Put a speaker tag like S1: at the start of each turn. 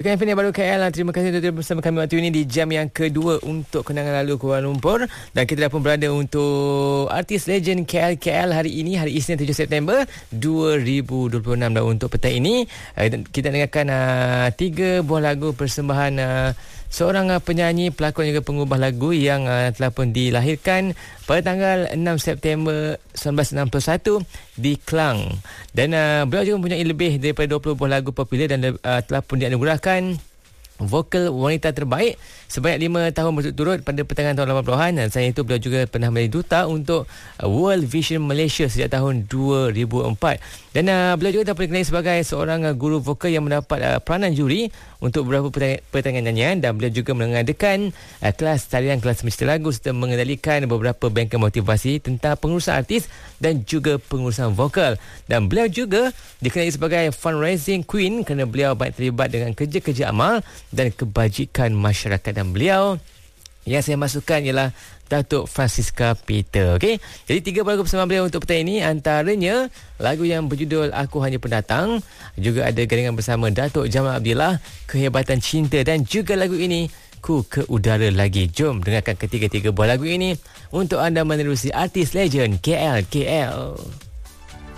S1: Dekat FM baru KL. Terima kasih untuk bersama kami waktu ini di jam yang kedua untuk Kenangan Lalu Kuala Lumpur. Dan kita dah pun berada untuk artis legend KL hari ini, hari Isnin 7 September 2026. Dan untuk petang ini kita dengarkan 3 buah lagu persembahan seorang penyanyi, pelakon juga pengubah lagu yang telah pun dilahirkan pada tanggal 6 September 1961 di Klang. Dan beliau juga mempunyai lebih daripada 20 buah lagu popular dan telah pun dianugerahkan vokal wanita terbaik sebanyak 5 tahun berturut-turut pada pertengahan tahun 80-an. Dan selain itu beliau juga pernah menjadi duta untuk World Vision Malaysia sejak tahun 2004. Dan beliau juga dapat dikenali sebagai seorang guru vokal yang mendapat peranan juri untuk beberapa pertandingan nyanyian. Dan beliau juga mengadakan kelas tarian, kelas semester lagu serta mengendalikan beberapa bengkel motivasi tentang pengurusan artis dan juga pengurusan vokal. Dan beliau juga dikenali sebagai fundraising queen kerana beliau banyak terlibat dengan kerja-kerja amal dan kebajikan masyarakat. Dan beliau yang saya masukkan ialah Datuk Francisca Peter. Okey. Jadi 3 lagu bersama beliau untuk petang ini, antaranya lagu yang berjudul Aku Hanya Pendatang, juga ada gandingan bersama Datuk Jamal Abdillah, Kehebatan Cinta, dan juga lagu ini Ku ke Udara Lagi. Jom dengarkan ketiga-tiga buah lagu ini untuk anda menerusi artis legend KL.